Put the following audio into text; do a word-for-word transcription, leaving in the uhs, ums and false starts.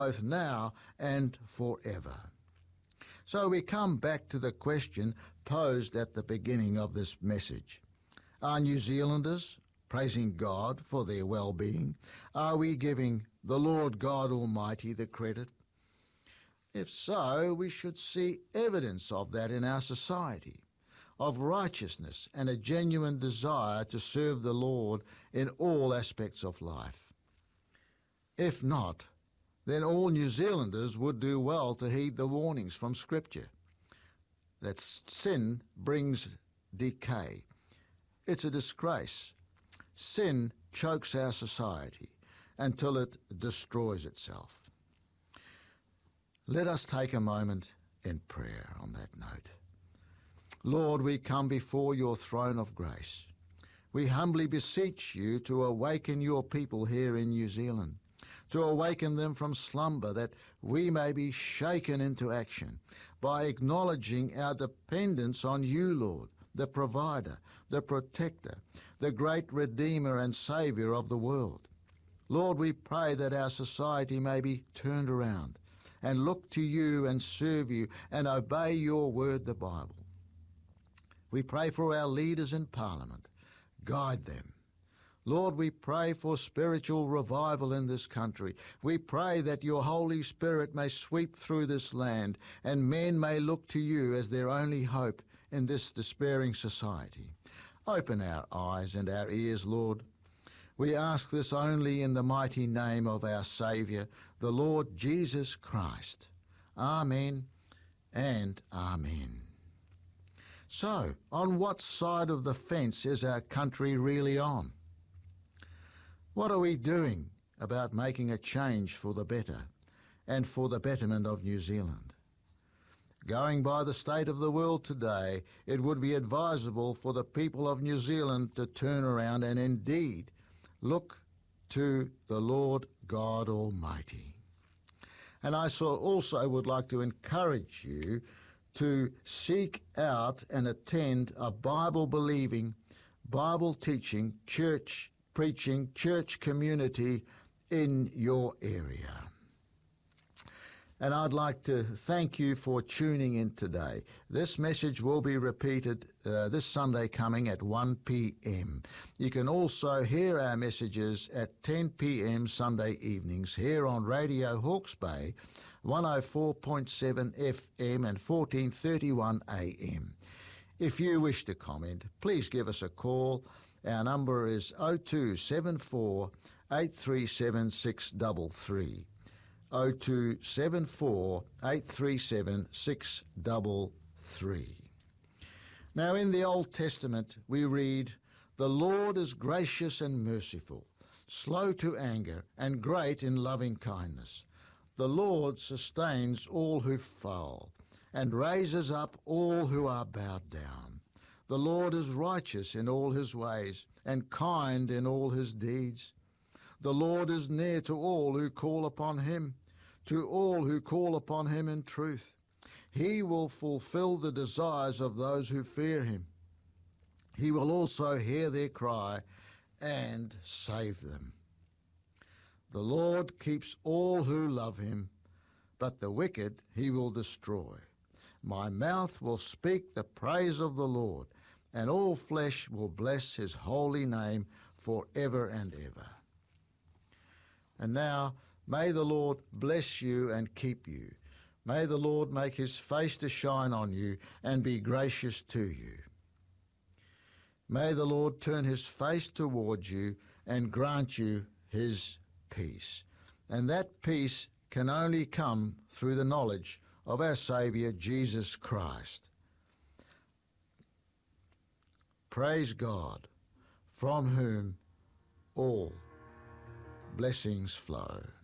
both now and forever. So we come back to the question posed at the beginning of this message. Are New Zealanders praising God for their well-being? Are we giving the Lord God Almighty the credit? If so, we should see evidence of that in our society, of righteousness and a genuine desire to serve the Lord in all aspects of life. If not, then all New Zealanders would do well to heed the warnings from Scripture that sin brings decay. It's a disgrace. Sin chokes our society until it destroys itself. Let us take a moment in prayer on that note. Lord, we come before your throne of grace. We humbly beseech you to awaken your people here in New Zealand, to awaken them from slumber, that we may be shaken into action by acknowledging our dependence on you, Lord, the provider, the protector, the great Redeemer and Saviour of the world. Lord, we pray that our society may be turned around and look to you and serve you and obey your word, the Bible. We pray for our leaders in Parliament. Guide them. Lord, we pray for spiritual revival in this country. We pray that your Holy Spirit may sweep through this land and men may look to you as their only hope in this despairing society. Open our eyes and our ears, Lord. We ask this only in the mighty name of our Saviour, the Lord Jesus Christ. Amen and amen. So, on what side of the fence is our country really on? What are we doing about making a change for the better and for the betterment of New Zealand? Going by the state of the world today, it would be advisable for the people of New Zealand to turn around and indeed look to the Lord God Almighty. And I also would like to encourage you to seek out and attend a Bible-believing, Bible-teaching, church preaching, church community in your area. And I'd like to thank you for tuning in today. This message will be repeated uh, this Sunday coming at one p m You can also hear our messages at ten p m Sunday evenings here on Radio Hawke's Bay, one oh four point seven F M and fourteen thirty-one A M. If you wish to comment, please give us a call. Our number is oh two seven four, eight three seven, six three three. oh two seven four, eight three seven, six three three. Now, in the Old Testament, we read, "The Lord is gracious and merciful, slow to anger, and great in loving kindness. The Lord sustains all who fall, and raises up all who are bowed down. The Lord is righteous in all his ways, and kind in all his deeds. The Lord is near to all who call upon him, to all who call upon him in truth. He will fulfill the desires of those who fear him. He will also hear their cry and save them. The Lord keeps all who love him, but the wicked he will destroy. My mouth will speak the praise of the Lord, and all flesh will bless his holy name forever and ever." And now, may the Lord bless you and keep you. May the Lord make his face to shine on you and be gracious to you. May the Lord turn his face towards you and grant you his peace. And that peace can only come through the knowledge of our Saviour, Jesus Christ. Praise God, from whom all blessings flow.